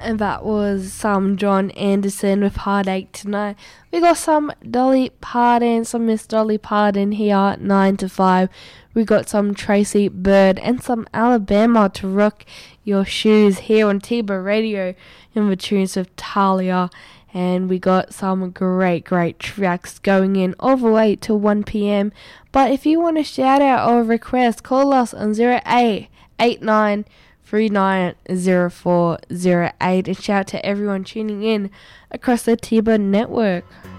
And that was some John Anderson with Heartache Tonight. We got some Dolly Parton, some Miss Dolly Parton here, 9 to 5. We got some Tracy Bird and some Alabama to rock your shoes here on Tiba Radio in the tunes of Talia. And we got some great tracks going in all the way till 1 p.m. But if you want to shout out or request, call us on 0889 390408 and shout to everyone tuning in across the Tiba network.